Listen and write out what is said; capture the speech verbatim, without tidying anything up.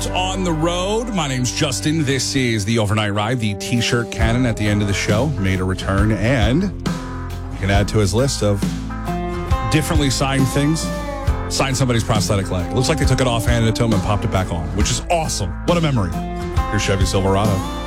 out on the road. My name's Justin. This is the Overnight Ride. The T-shirt cannon at the end of the show made a return, and you can add to his list of differently signed things. Signed somebody's prosthetic leg. It looks like they took it off, handed it to him, and popped it back on, which is awesome. What a memory. Here's Chevy Silverado.